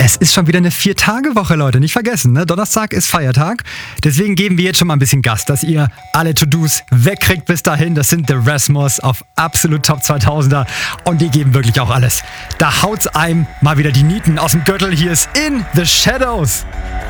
Es ist schon wieder eine 4-Tage-Woche, Leute. Nicht vergessen, ne? Donnerstag ist Feiertag. Deswegen geben wir jetzt schon mal ein bisschen Gas, dass ihr alle To-Dos wegkriegt bis dahin. Das sind The Rasmus auf absolut Top 2000er. Und die geben wirklich auch alles. Da haut's einem mal wieder die Nieten aus dem Gürtel. Hier ist In The Shadows.